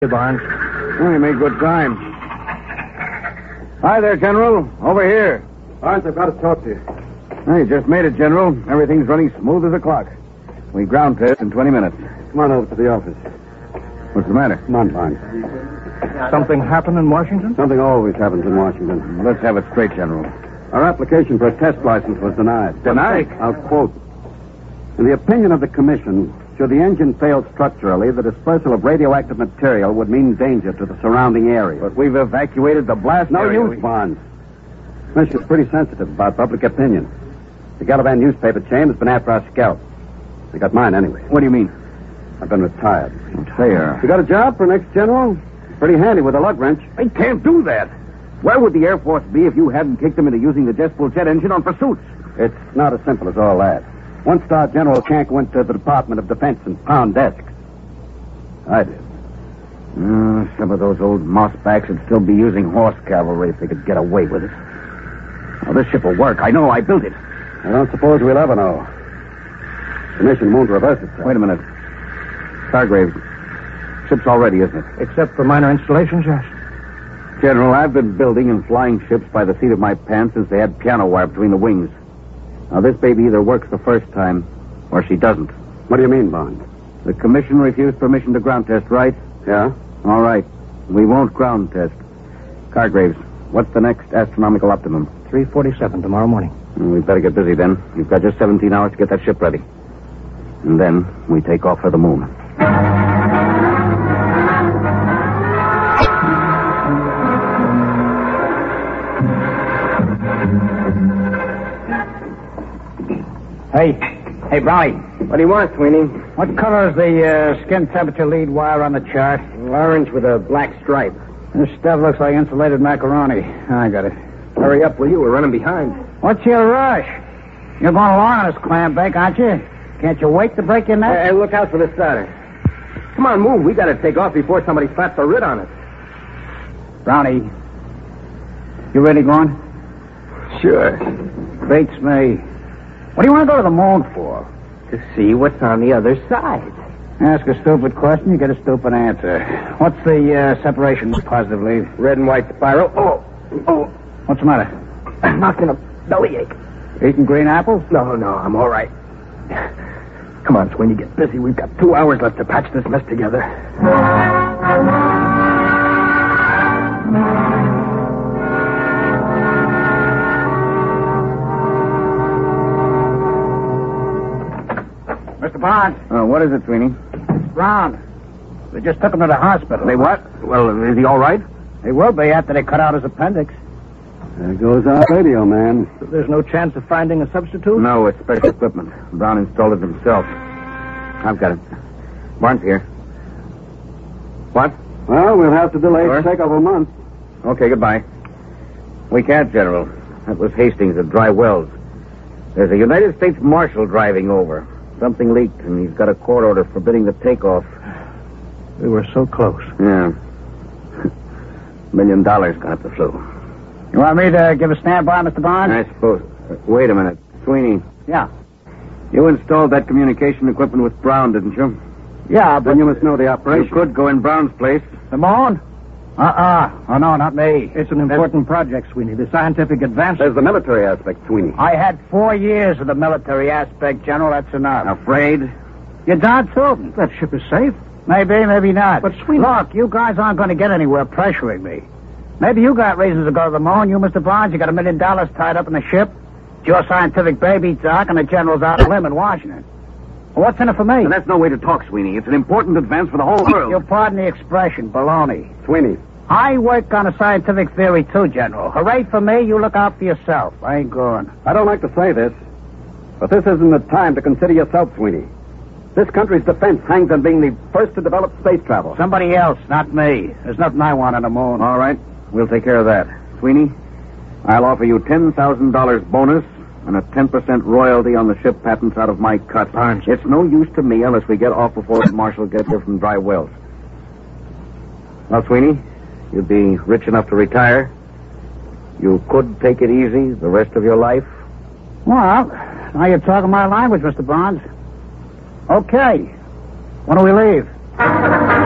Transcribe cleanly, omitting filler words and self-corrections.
Barnes. We made good time. Hi there, General. Over here. Barnes, I've got to talk to you. I just made it, General. Everything's running smooth as a clock. We ground test in 20 minutes. Come on over to the office. What's the matter? Come on, Barnes. Something happened in Washington? Something always happens in Washington. Well, let's have it straight, General. Our application for a test license was denied. Denied? I'll quote. In the opinion of the commission, should the engine fail structurally, the dispersal of radioactive material would mean danger to the surrounding area. But we've evacuated the blast No area. use, Barnes. The commission's pretty sensitive about public opinion. The Galavan newspaper chain has been after our scalp. They got mine anyway. What do you mean? I've been retired. Fair. You got a job for next general? Pretty handy with a lug wrench. They can't do that. Where would the Air Force be if you hadn't kicked them into using the jet fuel jet engine on pursuits? It's not as simple as all that. One-star general can't go into the Department of Defense and pound desks. I did. Some of those old mossbacks would still be using horse cavalry if they could get away with it. Well, this ship will work. I know. I built it. I don't suppose we'll ever know. The commission won't reverse itself. Wait a minute. Hargraves, ship's all ready, isn't it? Except for minor installations, yes. General, I've been building and flying ships by the seat of my pants since they had piano wire between the wings. Now, this baby either works the first time or she doesn't. What do you mean, Bond? The commission refused permission to ground test, right? Yeah? All right. We won't ground test. Hargraves, what's the next astronomical optimum? 3:47 tomorrow morning. We'd better get busy then. You've got just 17 hours to get that ship ready. And then we take off for the moon. Hey, Brownie. What do you want, Sweeney? What color is the skin temperature lead wire on the chart? Orange with a black stripe. This stuff looks like insulated macaroni. I got it. Hurry up, will you? We're running behind. What's your rush? You're going along on this clam bake, aren't you? Can't you wait to break your neck? Hey, look out for the starter. Come on, move. We got to take off before somebody slaps a writ on us. Brownie, you really going? Sure. Beats me. What do you want to go to the moon for? To see what's on the other side. Ask a stupid question, you get a stupid answer. What's the separation positive lead? Red and white spiral. Oh. What's the matter? I'm knocking a bellyache. Eating green apples? No, I'm all right. Come on, Sweeney, get busy. We've got 2 hours left to patch this mess together. Mr. Barnes. What is it, Sweeney? Brown. They just took him to the hospital. They what? Well, is he all right? He will be after they cut out his appendix. There goes our radio man. So there's no chance of finding a substitute? No, it's special equipment. Brown installed it himself. I've got it. Barnes here. What? Well, we'll have to delay Sure. the check over a month. Okay, goodbye. We can't, General. That was Hastings at Dry Wells. There's a United States Marshal driving over. Something leaked, and he's got a court order forbidding the takeoff. We were so close. Yeah. $1 million gone up the flue. You want me to give a standby, Mr. Barnes? I suppose. Wait a minute. Sweeney, Yeah. you installed that communication equipment with Brown, didn't you? Yeah, but Then you must know the You operation. could go in Brown's place. the moon? Oh, no, not me. It's an important project, Sweeney. The scientific advance. There's the military aspect, Sweeney. I had 4 years of the military aspect, General. That's enough. Afraid? You're darn tootin'. That ship is safe. Maybe, maybe not. But, Sweeney... Look, you guys aren't going to get anywhere pressuring me. Maybe you got reasons to go to the moon. You, Mr. Barnes, you got $1 million tied up in the ship. It's your scientific baby, Doc, and the General's out on a limb in Washington. Well, what's in it for me? And that's no way to talk, Sweeney. It's an important advance for the whole world. You'll pardon the expression, baloney. Sweeney. I work on a scientific theory, too, General. Hooray for me, you look out for yourself. I ain't going. I don't like to say this, but this isn't the time to consider yourself, Sweeney. This country's defense hangs on being the first to develop space travel. Somebody else, not me. There's nothing I want on the moon. All right. We'll take care of that. Sweeney, I'll offer you $10,000 bonus and a 10% royalty on the ship patents out of my cut. Barnes. It's no use to me unless we get off before the Marshal gets here from Dry Wells. Well, Sweeney, you'd be rich enough to retire. You could take it easy the rest of your life. Well, now you're talking my language, Mr. Barnes. Okay. When do we leave?